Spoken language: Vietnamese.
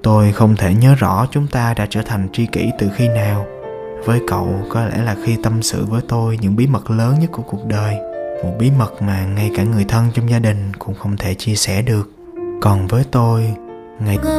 Tôi không thể nhớ rõ chúng ta đã trở thành tri kỷ từ khi nào. Với cậu có lẽ là khi tâm sự với tôi những bí mật lớn nhất của cuộc đời, một bí mật mà ngay cả người thân trong gia đình cũng không thể chia sẻ được. Còn với tôi, ngày